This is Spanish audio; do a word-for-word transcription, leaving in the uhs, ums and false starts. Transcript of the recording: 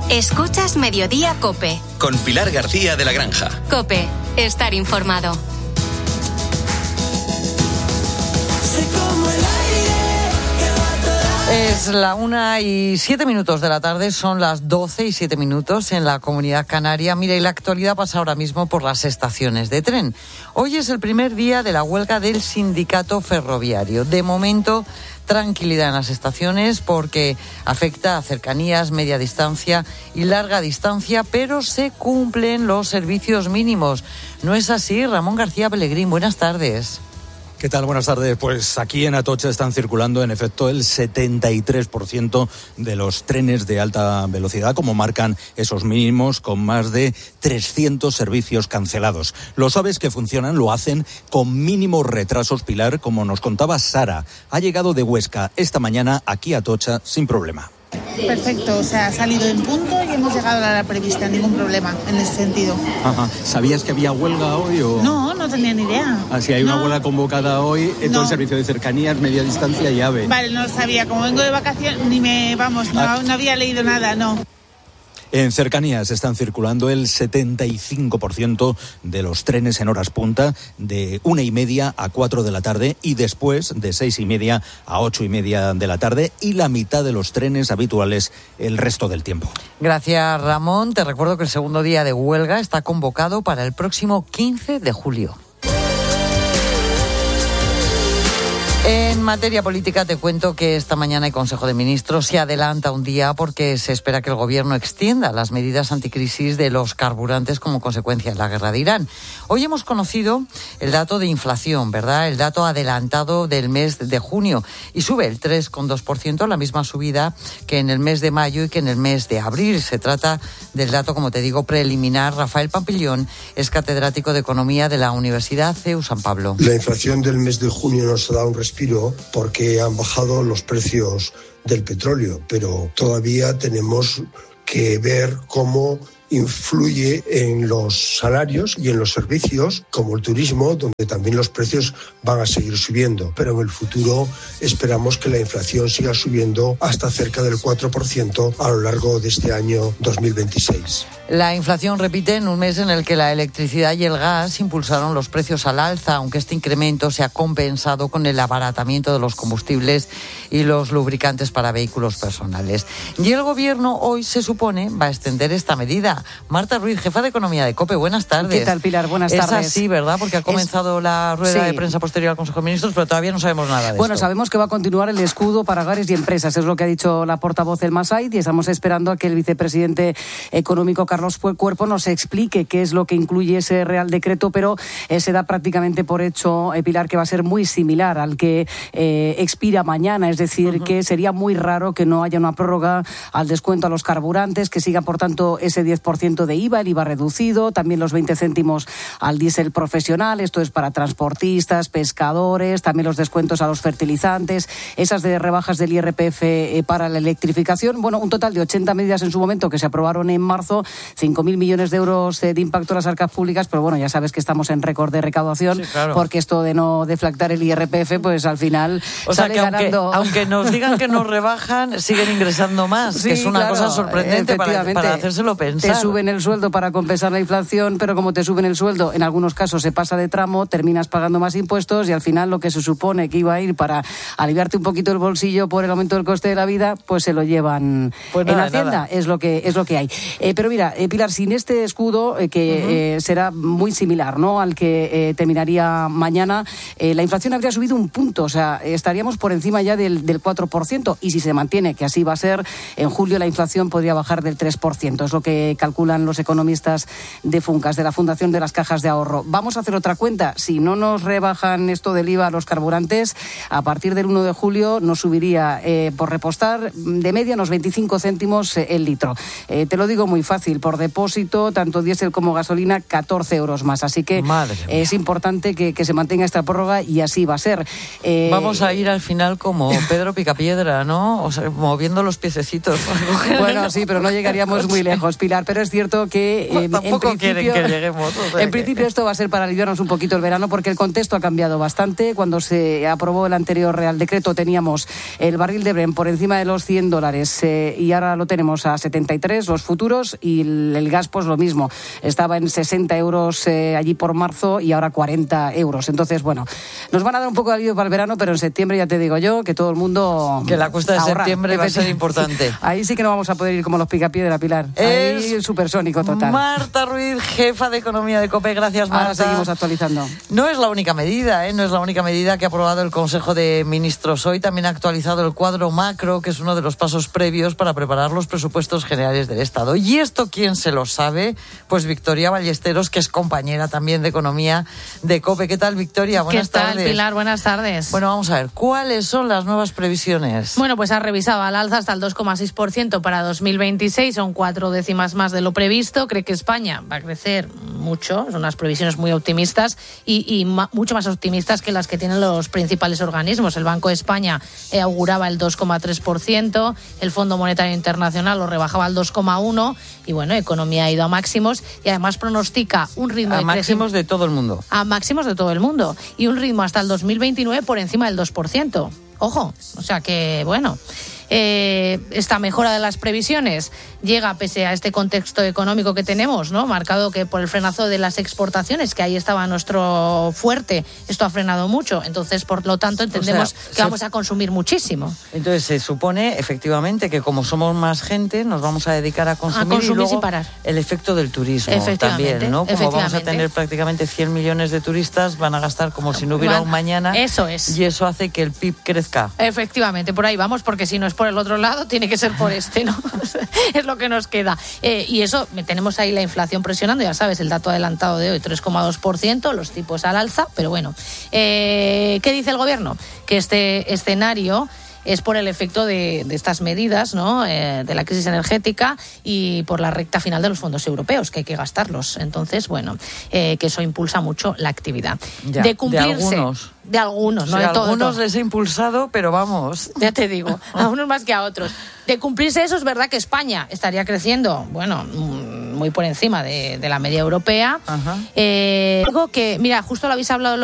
Escuchas Mediodía COPE. Con Pilar García de la Granja. COPE, estar informado. Es la una y siete minutos de la tarde, son las doce y siete minutos en la Comunidad Canaria. Mira, y la actualidad pasa ahora mismo por las estaciones de tren. Hoy es el primer día de la huelga del sindicato ferroviario. De momento, tranquilidad en las estaciones porque afecta a cercanías, media distancia y larga distancia, pero se cumplen los servicios mínimos. ¿No es así? Ramón García Pellegrín, buenas tardes. ¿Qué tal? Buenas tardes. Pues aquí en Atocha están circulando, en efecto, el setenta y tres por ciento de los trenes de alta velocidad, como marcan esos mínimos, con más de trescientos servicios cancelados. Los A V Es que funcionan lo hacen con mínimos retrasos, Pilar, como nos contaba Sara. Ha llegado de Huesca esta mañana aquí a Atocha sin problema. Perfecto, o sea, ha salido en punto y hemos llegado a la hora prevista, ningún problema en ese sentido. Ajá. ¿Sabías que había huelga hoy o...? No, no tenía ni idea. Ah, sí, hay una no. huelga convocada hoy en no. todo el servicio de cercanías, media distancia y AVE. Vale, no lo sabía, como vengo de vacaciones, ni me, vamos, no, ah. no había leído nada, no. En cercanías están circulando el setenta y cinco por ciento de los trenes en horas punta, de una y media a cuatro de la tarde y después de seis y media a ocho y media de la tarde, y la mitad de los trenes habituales el resto del tiempo. Gracias, Ramón. Te recuerdo que el segundo día de huelga está convocado para el próximo quince de julio. En materia política te cuento que esta mañana el Consejo de Ministros se adelanta un día porque se espera que el Gobierno extienda las medidas anticrisis de los carburantes como consecuencia de la guerra de Irán. Hoy hemos conocido el dato de inflación, ¿verdad? El dato adelantado del mes de junio y sube el tres coma dos por ciento, la misma subida que en el mes de mayo y que en el mes de abril. Se trata del dato, como te digo, preliminar. Rafael Pampillón es catedrático de Economía de la Universidad C E U San Pablo. La inflación del mes de junio nos da un respiro porque han bajado los precios del petróleo, pero todavía tenemos que ver cómo influye en los salarios y en los servicios, como el turismo, donde también los precios van a seguir subiendo. Pero en el futuro esperamos que la inflación siga subiendo hasta cerca del cuatro por ciento a lo largo de este año dos mil veintiséis. La inflación repite en un mes en el que la electricidad y el gas impulsaron los precios al alza, aunque este incremento se ha compensado con el abaratamiento de los combustibles y los lubricantes para vehículos personales. Y el Gobierno hoy, se supone, va a extender esta medida. Marta Ruiz, jefa de Economía de COPE, buenas tardes. ¿Qué tal, Pilar? Buenas tardes. Es así, ¿verdad? Porque ha comenzado es... la rueda sí. de prensa posterior al Consejo de Ministros, pero todavía no sabemos nada de Bueno, esto. sabemos que va a continuar el escudo para hogares y empresas, es lo que ha dicho la portavoz del Masait, y estamos esperando a que el vicepresidente económico, Carlos Cuerpo, nos explique qué es lo que incluye ese Real Decreto, pero eh, se da prácticamente por hecho, eh, Pilar, que va a ser muy similar al que eh, expira mañana, es decir, uh-huh. que sería muy raro que no haya una prórroga al descuento a los carburantes, que siga, por tanto, ese diez por ciento de I V A, el I V A reducido, también los veinte céntimos al diésel profesional, esto es para transportistas, pescadores, también los descuentos a los fertilizantes, esas de rebajas del I R P F eh, para la electrificación. Bueno, un total de ochenta medidas en su momento que se aprobaron en marzo, cinco mil millones de euros de impacto en las arcas públicas, pero bueno, ya sabes que estamos en récord de recaudación, sí, claro. porque esto de no deflactar el I R P F, pues al final o sale sea que ganando. Aunque, aunque nos digan que nos rebajan, siguen ingresando más, sí, que es una claro, cosa sorprendente para, para hacérselo pensar. Te suben el sueldo para compensar la inflación, pero como te suben el sueldo, en algunos casos se pasa de tramo, terminas pagando más impuestos y al final lo que se supone que iba a ir para aliviarte un poquito el bolsillo por el aumento del coste de la vida, pues se lo llevan pues nada, en Hacienda, nada. es lo que es lo que hay. Eh, pero mira, eh, Pilar, sin este escudo, eh, que uh-huh. eh, será muy similar, ¿no?, al que eh, terminaría mañana, eh, la inflación habría subido un punto, o sea, estaríamos por encima ya del, del cuatro por ciento, y si se mantiene, que así va a ser, en julio la inflación podría bajar del tres por ciento, es lo que calculan los economistas de Funcas, de la Fundación de las Cajas de Ahorro. Vamos a hacer otra cuenta, si no nos rebajan esto del I V A a los carburantes, a partir del uno de julio nos subiría eh, por repostar de media unos veinticinco céntimos eh, el litro. Eh, te lo digo muy fácil, por depósito, tanto diésel como gasolina, catorce euros más. Así que es importante que, que se mantenga esta prórroga y así va a ser. Eh, Vamos a ir al final como Pedro Picapiedra, ¿no? O sea, moviendo los piececitos. Bueno, sí, pero no llegaríamos muy lejos, Pilar. pero es cierto que Bueno, en, tampoco en principio, quieren que lleguemos. O sea en que... principio esto va a ser para aliviarnos un poquito el verano, porque el contexto ha cambiado bastante. Cuando se aprobó el anterior Real Decreto teníamos el barril de Brent por encima de los cien dólares eh, y ahora lo tenemos a setenta y tres los futuros, y el, el gas pues lo mismo. Estaba en sesenta euros eh, allí por marzo y ahora cuarenta euros. Entonces, bueno, nos van a dar un poco de alivio para el verano, pero en septiembre ya te digo yo que todo el mundo... Que la cuesta de ahorrar. septiembre va a ser importante. Ahí sí que no vamos a poder ir como los picapiedra de la Pilar. Ahí Es supersónico total. Marta Ruiz, jefa de Economía de COPE. Gracias, Marta. Ahora seguimos actualizando. No es la única medida, ¿eh? No es la única medida que ha aprobado el Consejo de Ministros hoy. También ha actualizado el cuadro macro, que es uno de los pasos previos para preparar los presupuestos generales del Estado. ¿Y esto quién se lo sabe? Pues Victoria Ballesteros, que es compañera también de Economía de COPE. ¿Qué tal, Victoria? Buenas ¿Qué tal, tardes. Pilar? Buenas tardes. Bueno, vamos a ver, ¿cuáles son las nuevas previsiones? Bueno, pues ha revisado al alza hasta el dos coma seis por ciento para dos mil veintiséis, son cuatro décimas más de lo previsto. Cree que España va a crecer mucho, son unas previsiones muy optimistas y, y ma, mucho más optimistas que las que tienen los principales organismos. El Banco de España eh, auguraba el dos coma tres por ciento, el Fondo Monetario Internacional lo rebajaba al dos coma uno por ciento y bueno, Economía ha ido a máximos y además pronostica un ritmo a de máximos de todo el mundo. A máximos de todo el mundo y un ritmo hasta el dos mil veintinueve por encima del dos por ciento. Ojo, o sea que bueno... Eh, esta mejora de las previsiones llega pese a este contexto económico que tenemos, ¿no? Marcado que por el frenazo de las exportaciones, que ahí estaba nuestro fuerte, esto ha frenado mucho. Entonces, por lo tanto, entendemos o sea, que se... vamos a consumir muchísimo. Entonces, se supone, efectivamente, que como somos más gente, nos vamos a dedicar a consumir, a consumir y luego sin parar. El efecto del turismo también, ¿no? Como vamos a tener prácticamente cien millones de turistas, van a gastar como si no hubiera Van, un mañana. Eso es. Y eso hace que el P I B crezca. Efectivamente, por ahí vamos, porque si no es por el otro lado, tiene que ser por este, ¿no? Es lo que nos queda. Eh, y eso, tenemos ahí la inflación presionando, ya sabes, el dato adelantado de hoy, tres coma dos por ciento, los tipos al alza, pero bueno. Eh, ¿Qué dice el gobierno? Que este escenario es por el efecto de, de estas medidas, ¿no? Eh, de la crisis energética y por la recta final de los fondos europeos, que hay que gastarlos. Entonces, bueno, eh, que eso impulsa mucho la actividad. Ya, de cumplirse... De algunos. De algunos, no o sea, de todo. A algunos todo. les he impulsado, pero vamos. Ya te digo, a unos más que a otros. De cumplirse eso, es verdad que España estaría creciendo, bueno, muy por encima de, de la media europea. Ajá. Eh, algo que, mira, justo lo habéis hablado